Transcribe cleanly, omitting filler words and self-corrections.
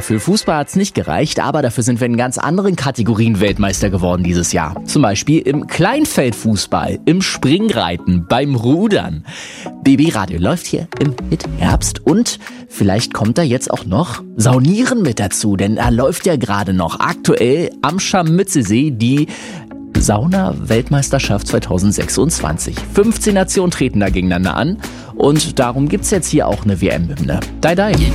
für Fußball hat's nicht gereicht, aber dafür sind wir in ganz anderen Kategorien Weltmeister geworden dieses Jahr. Zum Beispiel im Kleinfeldfußball, im Springreiten, beim Rudern. BB Radio läuft hier im Hit-Herbst und vielleicht kommt da jetzt auch noch Saunieren mit dazu, denn da läuft ja gerade noch aktuell am Scharmützelsee die Sauna-Weltmeisterschaft 2026. 15 Nationen treten da gegeneinander an und darum gibt's jetzt hier auch eine WM-Hymne. Dai, dai.